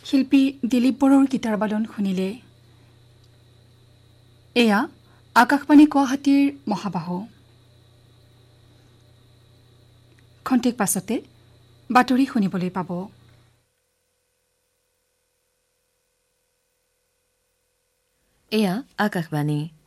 শিল্পী দিলীপ বড়োৰ গীটাৰ বাদন শুনিলে। এয়া আকাশবাণী গুৱাহাটীৰ মহাবাহু। খন্তেক পাছতে বাতৰি শুনিবলৈ পাব। এয়া আকাশবাণী।